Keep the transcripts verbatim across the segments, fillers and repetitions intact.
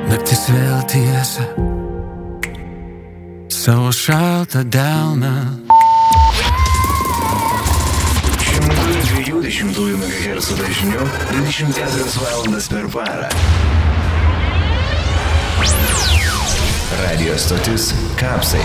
Naktis vėl tiesia savo šaltą delną. šimtas dvidešimt megahercų dažniu dvidešimt keturias valandas per parą. Radio stotis Kapsai.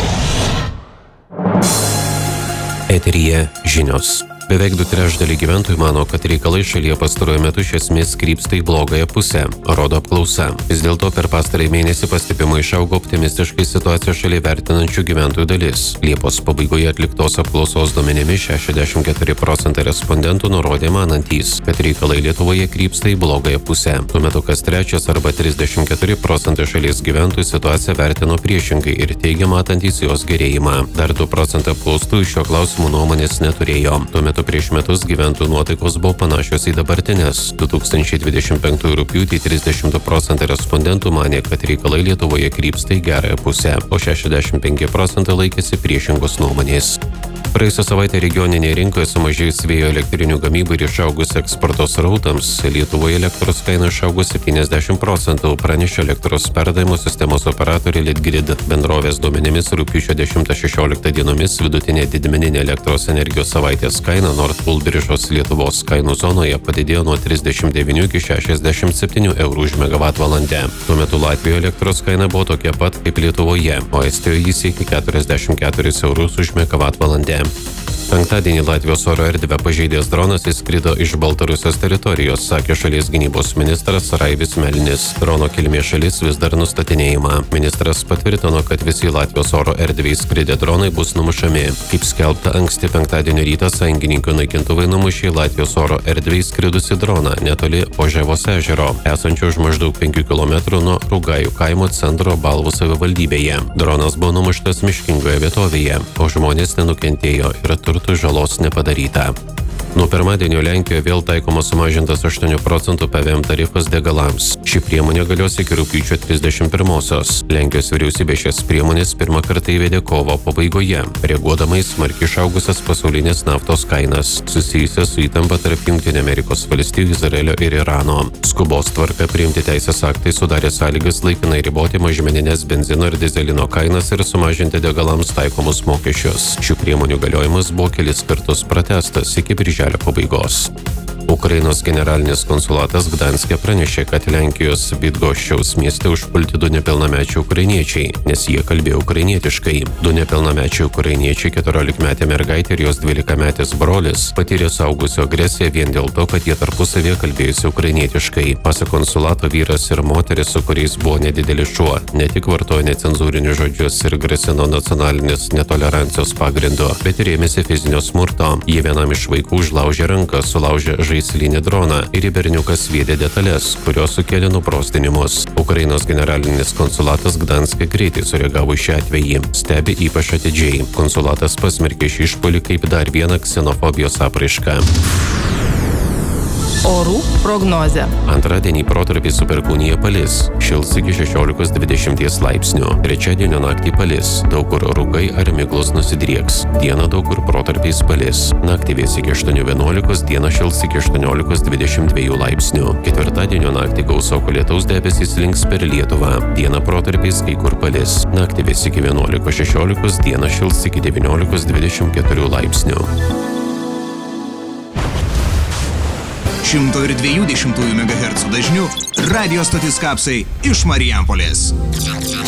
Eteryje žinios. Beveik du trečdaliai gyventojų mano, kad reikalai šalyje pastaruoju metu iš esmės krypsta į blogąją pusę, rodo apklausa. Vis dėlto per pastarąjį mėnesį pastebimai išaugo optimistiškai situaciją šalyje vertinančių gyventojų dalis. Liepos pabaigoje atliktos apklausos duomenimis šešiasdešimt keturi procentai respondentų nurodė manantys, kad reikalai Lietuvoje krypsta į blogąją pusę. Tuo metu kas trečias arba trisdešimt keturi procentai šalies gyventojų situaciją vertino priešingai ir teigia matantys jos gerėjimą. Dar du procentai apklaustų iš šio klausimų nuomonės neturėjo. Tuo metu prieš metus gyventojų nuotaikos buvo panašios į dabartinės. du tūkstančiai dvidešimt penktųjų rugpjūtį trisdešimt procentų respondentų manė, kad reikalai Lietuvoje krypsta į gerąją pusę, o šešiasdešimt penki procentai laikėsi priešingos nuomonės. Praėjusią savaitę regioninėje rinkoje sumažėjus vėjo elektrinių gamybai ir išaugus eksporto srautams, Lietuvoje elektros kaina išaugo septyniasdešimt procentų, pranešė elektros perdavimo sistemos operatorė Litgrid. Bendrovės duomenimis rugpjūčio dešimtą šešioliktą dienomis vidutinė didmeninė elektros energijos savaitės kaina Nord Pool biržos Lietuvos kainų zonoje padidėjo nuo trisdešimt devynių iki šešiasdešimt septynių eurų už megavatvalandę. Tuo metu Latvijoje elektros kaina buvo tokia pat kaip Lietuvoje, o Estijoje jis siekė keturiasdešimt keturis eurus už megavatvalandę. Penktadienį Latvijos oro erdvę pažeidęs dronas įskrido iš Baltarusijos teritorijos, sakė šalies gynybos ministras Raivis Melnis. Drono kilmės šalis vis dar nustatinėjama. Ministras patvirtino, kad visi Latvijos oro erdvę įskridę dronai bus numušami. Kaip skelbta, anksti penktadienio rytą sąjungininkų naikintuvai numušė Latvijos oro erdvę įskridusi droną netoli Oževos ežero, esančio už maždaug penkių kilometrų nuo Rugajų kaimo centro Balvų savivaldybėje. Dronas buvo numuštas miškingoje vietovėje, o žmonės nenukentėjo ir turtų žalos nepadaryta. Nuo pirmadienio Lenkijoje vėl taikomas sumažintas aštuonių procentų P V M tarifas degalams. Ši priemonė galios iki rugpjūčio trisdešimt pirmosios. Lenkijos vyriausybė šias priemonės pirmą kartą įvedė kovo pabaigoje, reaguodama į smarkiai išaugusias pasaulinės naftos kainas, susijusias su įtampa tarp Jungtinių Amerikos valstijų, Izraelio ir Irano. Skubos tvarka priimti teisės aktai sudarė sąlygas laikinai riboti mažmeninės benzino ir dizelino kainas ir sumažinti degalams taikomus mokesčius. Šių priemonių galiojimas buvo kelis kartus pratęstas iki birželio pabaigos. Ukrainos generalinis konsulatas Gdanske pranešė, kad Lenkijos Bydgoščiaus mieste užpulti du nepilnamečiai ukrainiečiai, nes jie kalbėjo ukrainietiškai. Du nepilnamečiai ukrainiečiai, keturiolikmetė mergaitė ir jos dvylikametis brolis, patyrė suaugusių agresiją vien dėl to, kad jie tarpusavėje kalbėjosi ukrainietiškai. Pasak konsulato, vyras ir moteris, su kuriais buvo nedidelis šuo, ne tik vartojo necenzūrinius žodžius ir grasino nacionalinės netolerancijos pagrindu, bet ir ėmėsi fizinio smurto. Jie vienam iš vaikų užlaužė ranką, sulaužė žaislinį droną ir į berniuką sviedė detalės, kurios sukėlė nuprostinimus. Ukrainos generalinis konsulatas Gdanske greitai sureagavo į šią atvejį, stebi ypač atidžiai. Konsulatas pasmerkė šį išpuolį kaip dar vieną ksenofobijos apraišką. Orų prognozė. Antradienį protarpiais su perkūnija palis, šils iki šešiolikos dvidešimt laipsnių. Trečiadienio naktį palis, daug kur rūkai ar miglos nusidrieks. Dieną daug kur protarpiais palis. Naktį vės iki aštuonių vienuolikos, dieną šils iki aštuoniolikos dvidešimt dviejų laipsnių. Ketvirtadienio naktį gausoko lietaus debesys links per Lietuvą. Dieną protarpiais kai kur palis. Naktį vės iki vienuolikos šešiolikos, dieną šils iki devyniolikos dvidešimt keturių laipsnių. šimtas dvidešimt megahercų dažniu radio stotis Kapsai iš Marijampolės.